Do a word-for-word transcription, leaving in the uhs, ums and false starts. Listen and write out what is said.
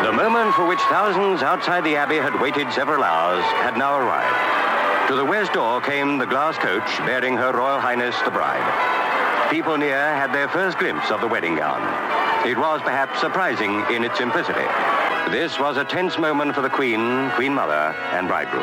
The moment for which thousands outside the Abbey had waited several hours had now arrived. To the west door came the glass coach bearing Her Royal Highness the bride. People near had their first glimpse of the wedding gown. It was perhaps surprising in its simplicity. This was a tense moment for the Queen, Queen Mother, and bridegroom.